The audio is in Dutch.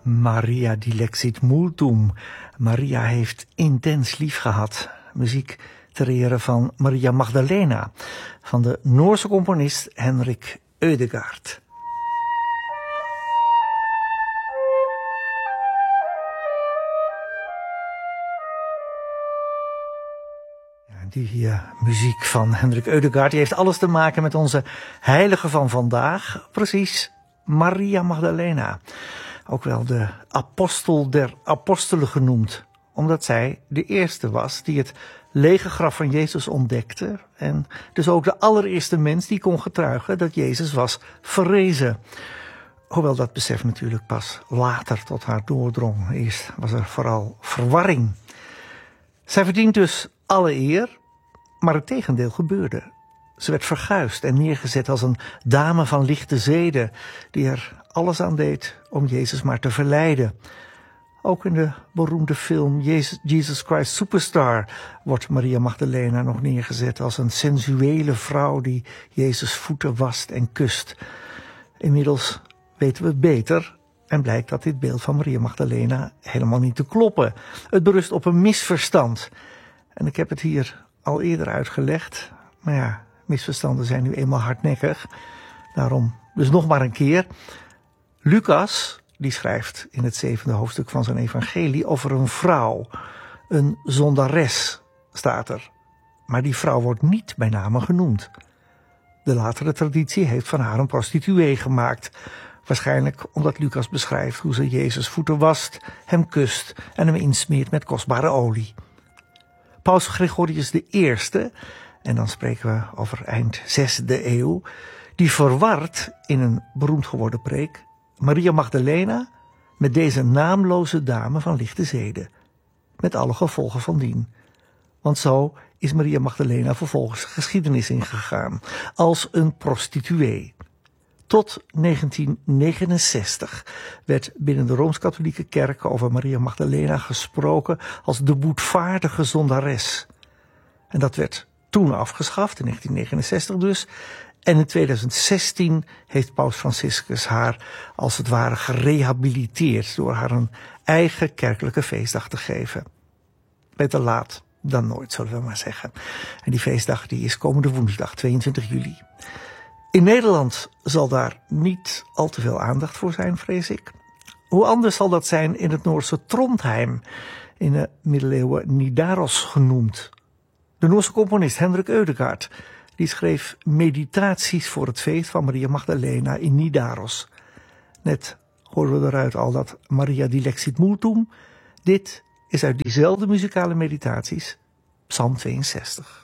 Maria dilexit multum. Maria heeft intens lief gehad. Muziek ter ere van Maria Magdalena van de Noorse componist Henrik Ødegaard. Die muziek van Henrik Ødegaard die heeft alles te maken met onze heilige van vandaag. Precies, Maria Magdalena. Ook wel de apostel der apostelen genoemd. Omdat zij de eerste was die het lege graf van Jezus ontdekte. En dus ook de allereerste mens die kon getuigen dat Jezus was verrezen. Hoewel dat besef natuurlijk pas later tot haar doordrong. Eerst was er vooral verwarring. Zij verdient dus alle eer, maar het tegendeel gebeurde. Ze werd verguisd en neergezet als een dame van lichte zeden, die er alles aan deed om Jezus maar te verleiden. Ook in de beroemde film Jesus Christ Superstar wordt Maria Magdalena nog neergezet als een sensuele vrouw die Jezus' voeten wast en kust. Inmiddels weten we het beter en blijkt dat dit beeld van Maria Magdalena helemaal niet te kloppen. Het berust op een misverstand. En ik heb het hier al eerder uitgelegd. Maar ja, misverstanden zijn nu eenmaal hardnekkig. Daarom dus nog maar een keer. Lucas, die schrijft in het 7e hoofdstuk van zijn evangelie over een vrouw. Een zondares, staat er. Maar die vrouw wordt niet bij name genoemd. De latere traditie heeft van haar een prostituee gemaakt. Waarschijnlijk omdat Lucas beschrijft hoe ze Jezus' voeten wast, hem kust en hem insmeert met kostbare olie. Paus Gregorius I, en dan spreken we over eind 6e eeuw, die verwart in een beroemd geworden preek Maria Magdalena met deze naamloze dame van lichte zeden, met alle gevolgen van dien. Want zo is Maria Magdalena vervolgens de geschiedenis ingegaan als een prostituee. Tot 1969 werd binnen de Rooms-Katholieke Kerk over Maria Magdalena gesproken als de boetvaardige zondares. En dat werd toen afgeschaft, in 1969 dus. En in 2016 heeft Paus Franciscus haar als het ware gerehabiliteerd door haar een eigen kerkelijke feestdag te geven. Beter laat dan nooit, zullen we maar zeggen. En die feestdag die is komende woensdag, 22 juli. In Nederland zal daar niet al te veel aandacht voor zijn, vrees ik. Hoe anders zal dat zijn in het Noorse Trondheim, in de middeleeuwen Nidaros genoemd. De Noorse componist Henrik Ødegaard die schreef meditaties voor het feest van Maria Magdalena in Nidaros. Net hoorden we eruit al dat Maria dilexit multum. Dit is uit diezelfde muzikale meditaties, Psalm 62.